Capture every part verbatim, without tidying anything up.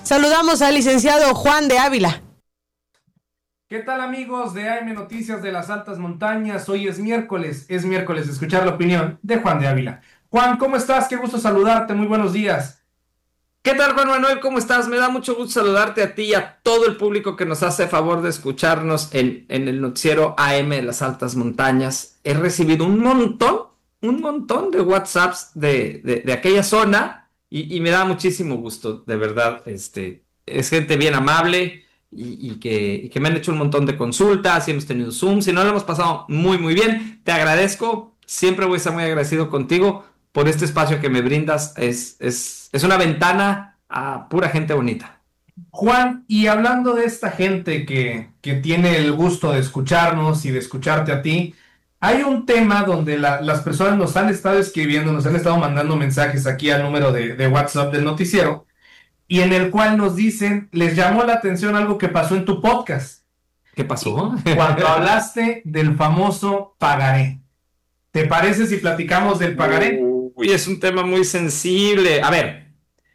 Saludamos al licenciado Juan de Ávila. ¿Qué tal, amigos de A M Noticias de las Altas Montañas? Hoy es miércoles, es miércoles de escuchar la opinión de Juan de Ávila. Juan, ¿cómo estás? Qué gusto saludarte, muy buenos días. ¿Qué tal, Juan Manuel? ¿Cómo estás? Me da mucho gusto saludarte a ti y a todo el público que nos hace favor de escucharnos en, en el noticiero A M de las Altas Montañas. He recibido un montón, un montón de WhatsApps de, de, de aquella zona y, y me da muchísimo gusto, de verdad. Este, es gente bien amable y, y, que, y que me han hecho un montón de consultas y hemos tenido Zooms y nos lo hemos pasado muy, muy bien. Te agradezco, siempre voy a estar muy agradecido contigo por este espacio que me brindas. Es, es, es una ventana a pura gente bonita. Juan, y hablando de esta gente que, que tiene el gusto de escucharnos y de escucharte a ti, hay un tema donde la, las personas nos han estado escribiendo, nos han estado mandando mensajes aquí al número de, de WhatsApp del noticiero, y en el cual nos dicen, les llamó la atención algo que pasó en tu podcast. ¿Qué pasó? Cuando hablaste del famoso pagaré. ¿Te parece si platicamos del pagaré? Uy, es un tema muy sensible. A ver,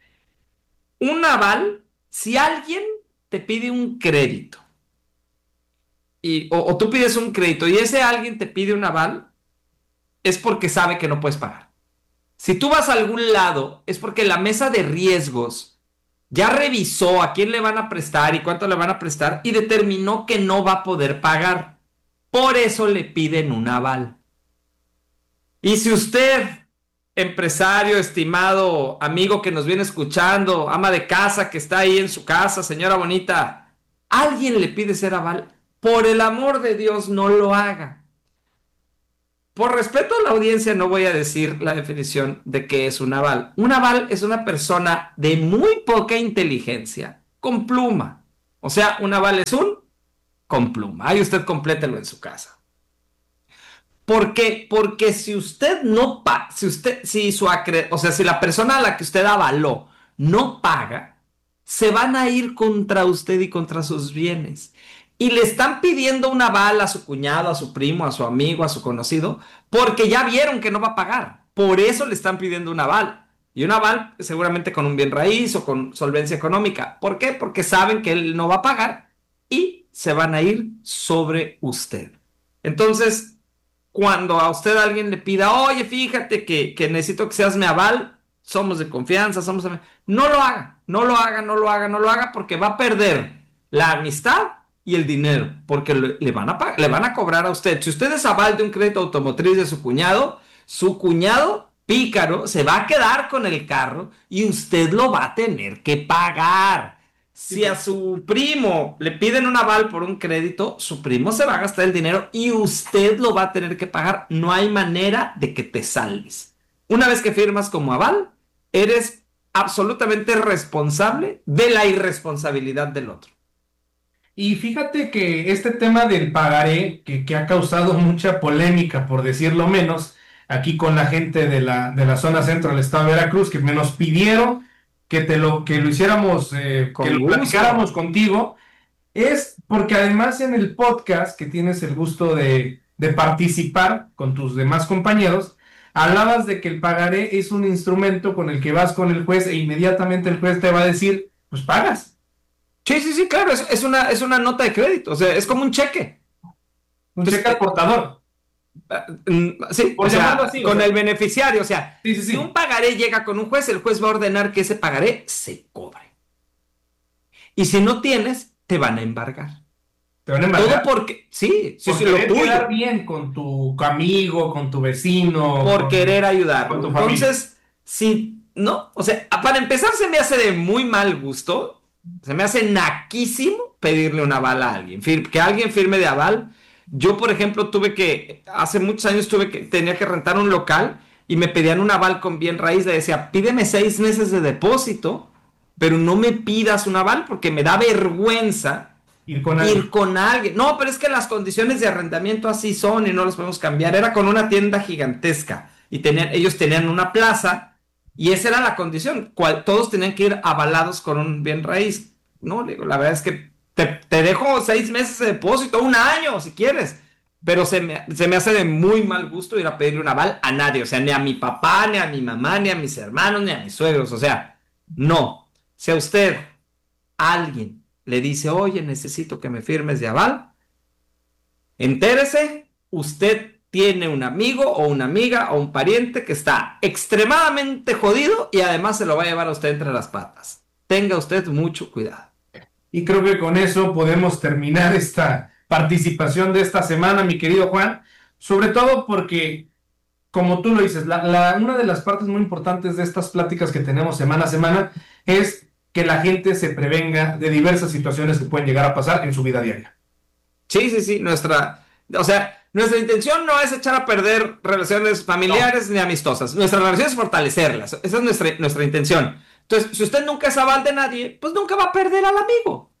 un aval, si alguien te pide un crédito, y, o, o tú pides un crédito y ese alguien te pide un aval, es porque sabe que no puedes pagar. Si tú vas a algún lado, es porque la mesa de riesgos ya revisó a quién le van a prestar y cuánto le van a prestar y determinó que no va a poder pagar. Por eso le piden un aval. Y si usted, empresario, estimado amigo que nos viene escuchando, ama de casa que está ahí en su casa, señora bonita, alguien le pide ser aval, por el amor de Dios no lo haga. Por respeto a la audiencia no voy a decir la definición de qué es un aval. Un aval es una persona de muy poca inteligencia con pluma. O sea, un aval es un con pluma. Ahí usted complételo en su casa. ¿Por qué? Porque si usted no paga, si usted, si su acre, o sea, si la persona a la que usted avaló no paga, se van a ir contra usted y contra sus bienes. Y le están pidiendo un aval a su cuñado, a su primo, a su amigo, a su conocido, porque ya vieron que no va a pagar. Por eso le están pidiendo un aval. Y un aval seguramente con un bien raíz o con solvencia económica. ¿Por qué? Porque saben que él no va a pagar y se van a ir sobre usted. Entonces, cuando a usted alguien le pida, oye, fíjate que, que necesito que seas mi aval, somos de confianza, somos de... No lo haga, no lo haga, no lo haga, no lo haga, porque va a perder la amistad y el dinero, porque le, le, van a pagar, le van a cobrar a usted. Si usted es aval de un crédito automotriz de su cuñado, su cuñado pícaro se va a quedar con el carro y usted lo va a tener que pagar. Si a su primo le piden un aval por un crédito, su primo se va a gastar el dinero y usted lo va a tener que pagar. No hay manera de que te salves. Una vez que firmas como aval, eres absolutamente responsable de la irresponsabilidad del otro. Y fíjate que este tema del pagaré, que, que ha causado mucha polémica, por decirlo menos, aquí con la gente de la, de la zona centro del estado de Veracruz, que me nos pidieron que te lo, que lo hiciéramos, eh, que lo platicáramos contigo, es porque además en el podcast que tienes el gusto de, de participar con tus demás compañeros, hablabas de que el pagaré es un instrumento con el que vas con el juez e inmediatamente el juez te va a decir, pues pagas. Sí, sí, sí, claro, es, es, una, es una nota de crédito, o sea, es como un cheque. Un cheque al portador. Sí, o sea, así, con o sea, el beneficiario, o sea, sí, sí, sí. Si un pagaré llega con un juez, el juez va a ordenar que ese pagaré se cobre. Y si no tienes, te van a embargar. Te van a embargar. Todo porque, sí, sí, por sí, lo tuyo. Quedar bien con tu amigo, con tu vecino. Por con, querer ayudar. Con tu Entonces, si, no, o sea, para empezar se me hace de muy mal gusto, se me hace naquísimo pedirle un aval a alguien, que alguien firme de aval. Yo, por ejemplo, tuve que, hace muchos años tuve que, tenía que rentar un local y me pedían un aval con bien raíz. Le decía, pídeme seis meses de depósito, pero no me pidas un aval porque me da vergüenza ir con, ir con alguien. No, pero es que las condiciones de arrendamiento así son y no las podemos cambiar. Era con una tienda gigantesca y tenían, ellos tenían una plaza y esa era la condición. Cual, todos tenían que ir avalados con un bien raíz. No, digo, la verdad es que Te, te dejo seis meses de depósito, un año si quieres, pero se me, se me hace de muy mal gusto ir a pedirle un aval a nadie, o sea, ni a mi papá, ni a mi mamá, ni a mis hermanos, ni a mis suegros, o sea, no. Si a usted alguien le dice, oye, necesito que me firmes de aval, entérese, usted tiene un amigo o una amiga o un pariente que está extremadamente jodido y además se lo va a llevar a usted entre las patas. Tenga usted mucho cuidado. Y creo que con eso podemos terminar esta participación de esta semana, mi querido Juan, sobre todo porque, como tú lo dices, la, la, una de las partes muy importantes de estas pláticas que tenemos semana a semana es que la gente se prevenga de diversas situaciones que pueden llegar a pasar en su vida diaria. Sí, sí, sí, nuestra, o sea, nuestra intención no es echar a perder relaciones familiares no. ni amistosas, nuestra relación es fortalecerlas, esa es nuestra, nuestra intención. Entonces, si usted nunca es aval de nadie, pues nunca va a perder al amigo.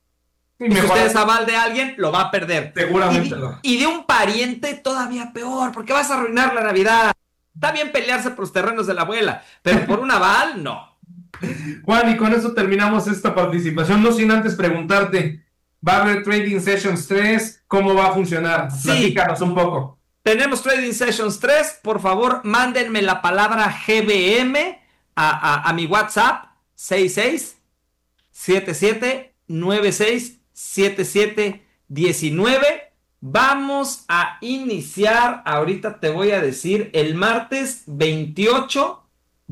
Y, y si usted es aval de alguien, lo va a perder. Seguramente. Y de, y de un pariente todavía peor, porque vas a arruinar la Navidad. Está bien pelearse por los terrenos de la abuela, pero por un aval, no. Juan, y con eso terminamos esta participación, no sin antes preguntarte, ¿va a haber Trading Sessions tres? ¿Cómo va a funcionar? Sí. Platícanos un poco. Tenemos Trading Sessions tres, por favor, mándenme la palabra G B M a, a, a mi WhatsApp, seis seis siete siete nueve seis siete siete uno nueve. Vamos a iniciar, ahorita te voy a decir, el martes veintiocho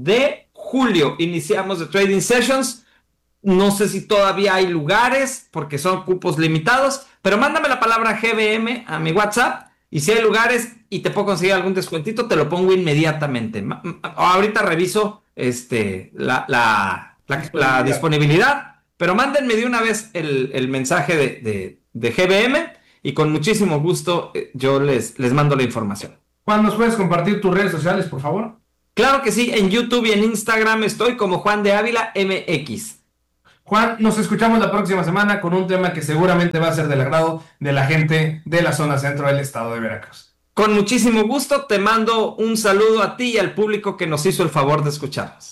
de julio. Iniciamos de Trading Sessions. No sé si todavía hay lugares porque son cupos limitados, pero mándame la palabra G B M a mi WhatsApp y si hay lugares y te puedo conseguir algún descuentito, te lo pongo inmediatamente. Ahorita reviso este, la, la, la, la disponibilidad, pero mándenme de una vez el, el mensaje de, de, de G B M y con muchísimo gusto yo les, les mando la información. Juan, ¿nos puedes compartir tus redes sociales, por favor? Claro que sí, en YouTube y en Instagram estoy como Juan de Ávila M X. Juan, nos escuchamos la próxima semana con un tema que seguramente va a ser del agrado de la gente de la zona centro del estado de Veracruz. Con muchísimo gusto, te mando un saludo a ti y al público que nos hizo el favor de escucharnos.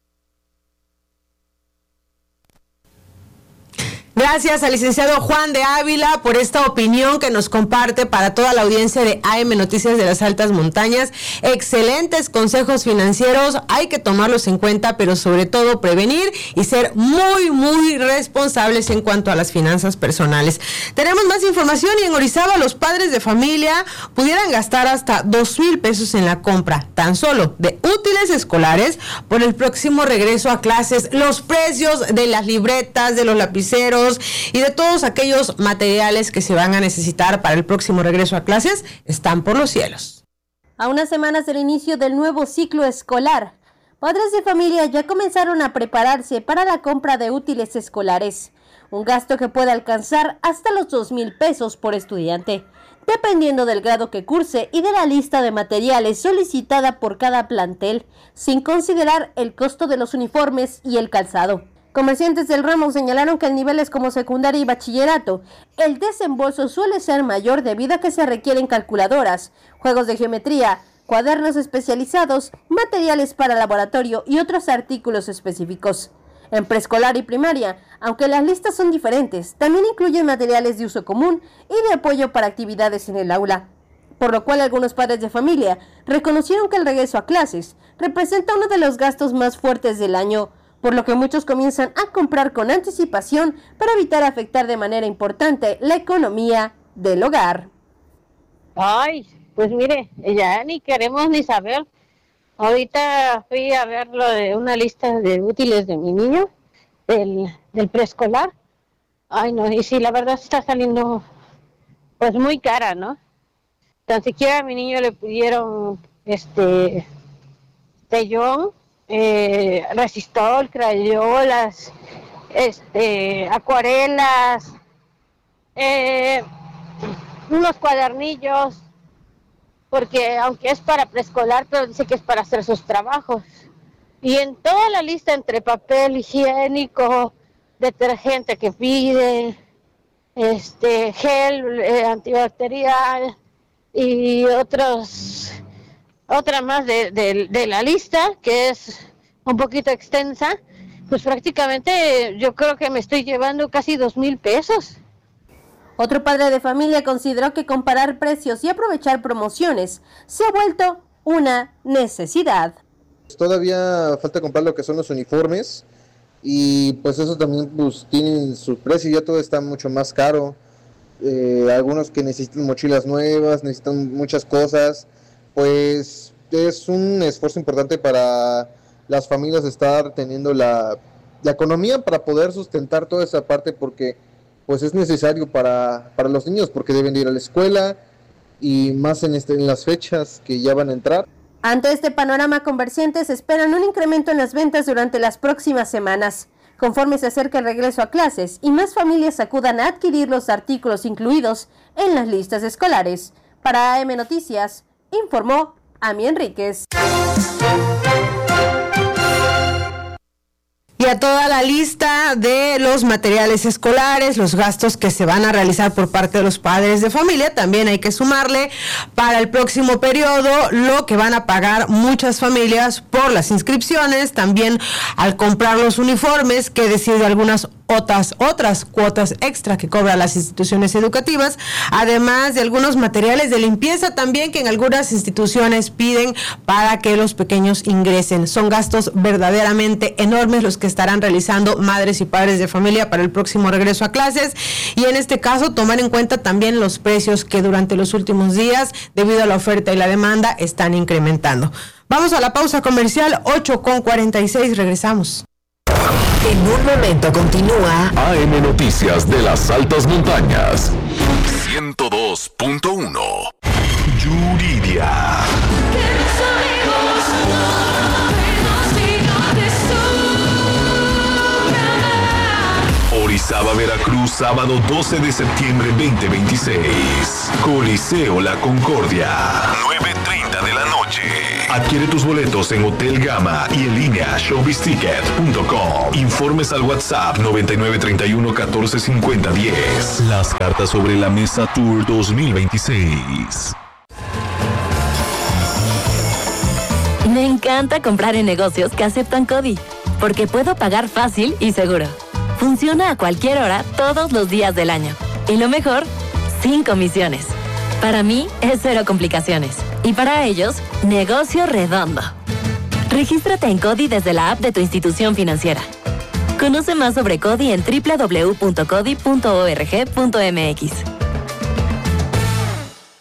Gracias al licenciado Juan de Ávila por esta opinión que nos comparte para toda la audiencia de A M Noticias de las Altas Montañas. Excelentes consejos financieros, hay que tomarlos en cuenta, pero sobre todo prevenir y ser muy, muy responsables en cuanto a las finanzas personales. Tenemos más información y en Orizaba los padres de familia pudieran gastar hasta dos mil pesos en la compra tan solo de útiles escolares por el próximo regreso a clases. Los precios de las libretas, de los lapiceros y de todos aquellos materiales que se van a necesitar para el próximo regreso a clases están por los cielos. A unas semanas del inicio del nuevo ciclo escolar, padres de familia ya comenzaron a prepararse para la compra de útiles escolares, un gasto que puede alcanzar hasta los dos mil pesos por estudiante, dependiendo del grado que curse y de la lista de materiales solicitada por cada plantel, sin considerar el costo de los uniformes y el calzado. Comerciantes del ramo señalaron que en niveles como secundaria y bachillerato, el desembolso suele ser mayor debido a que se requieren calculadoras, juegos de geometría, cuadernos especializados, materiales para laboratorio y otros artículos específicos. En preescolar y primaria, aunque las listas son diferentes, también incluyen materiales de uso común y de apoyo para actividades en el aula, por lo cual algunos padres de familia reconocieron que el regreso a clases representa uno de los gastos más fuertes del año, por lo que muchos comienzan a comprar con anticipación para evitar afectar de manera importante la economía del hogar. Ay, pues mire, ya ni queremos ni saber. Ahorita fui a ver lo de una lista de útiles de mi niño, del, del preescolar. Ay, no, y sí, la verdad está saliendo pues muy cara, ¿no? Tan siquiera a mi niño le pidieron este tellón, eh, resistol, crayolas, este, acuarelas, eh, unos cuadernillos, porque aunque es para preescolar, pero dice que es para hacer sus trabajos. Y en toda la lista, entre papel higiénico, detergente que pide, este gel eh, antibacterial y otros otra más de, de, de la lista, que es un poquito extensa, pues prácticamente yo creo que me estoy llevando casi dos mil pesos. Otro padre de familia consideró que comparar precios y aprovechar promociones se ha vuelto una necesidad. Todavía falta comprar lo que son los uniformes, y pues eso también pues tiene su precio, ya todo está mucho más caro. Eh, algunos que necesitan mochilas nuevas, necesitan muchas cosas, pues es un esfuerzo importante para las familias estar teniendo la, la economía para poder sustentar toda esa parte, porque pues es necesario para, para los niños, porque deben ir a la escuela y más en, este, en las fechas que ya van a entrar. Ante este panorama, comerciantes esperan un incremento en las ventas durante las próximas semanas, conforme se acerca el regreso a clases y más familias acudan a adquirir los artículos incluidos en las listas escolares. Para A M Noticias, informó Ami Enríquez. Y a toda la lista de los materiales escolares, los gastos que se van a realizar por parte de los padres de familia, también hay que sumarle para el próximo periodo lo que van a pagar muchas familias por las inscripciones, también al comprar los uniformes, que decide algunas otras, otras cuotas extra que cobran las instituciones educativas, además de algunos materiales de limpieza también que en algunas instituciones piden para que los pequeños ingresen. Son gastos verdaderamente enormes los que estarán realizando madres y padres de familia para el próximo regreso a clases, y en este caso tomar en cuenta también los precios que durante los últimos días, debido a la oferta y la demanda, están incrementando. Vamos a la pausa comercial, ocho con cuarenta y seis, regresamos. En un momento continúa A M Noticias de las Altas Montañas. ciento dos punto uno. Yuridia. Orizaba, Veracruz, sábado doce de septiembre veinte veintiséis. Coliseo La Concordia. nueve treinta de la noche. Adquiere tus boletos en Hotel Gama y en línea showbiz ticket punto com. Informes al WhatsApp noventa y nueve treinta y uno catorce cincuenta diez. Las cartas sobre la mesa Tour dos mil veintiséis. Me encanta comprar en negocios que aceptan CODI, porque puedo pagar fácil y seguro. Funciona a cualquier hora, todos los días del año. Y lo mejor, sin comisiones. Para mí, es cero complicaciones. Y para ellos, negocio redondo. Regístrate en CODI desde la app de tu institución financiera. Conoce más sobre CODI en doble u doble u doble u punto codi punto org punto m x.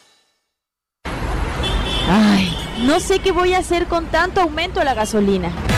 Ay, no sé qué voy a hacer con tanto aumento a la gasolina.